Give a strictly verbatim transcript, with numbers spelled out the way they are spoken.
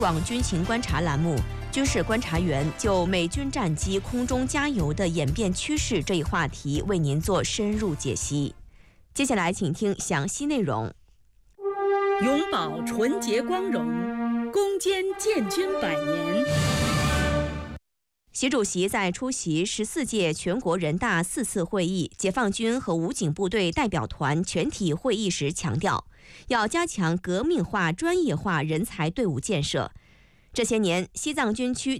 广军情观察栏目，军事观察员就美军战机空中加油的演变趋势这一话题为您做深入解析。接下来，请听详细内容。 永葆纯洁光荣，攻坚建军百年。 习主席在出席十四届全国人大四次会议解放军和武警部队代表团全体会议时强调，要加强革命化、专业化人才队伍建设。这些年，西藏军区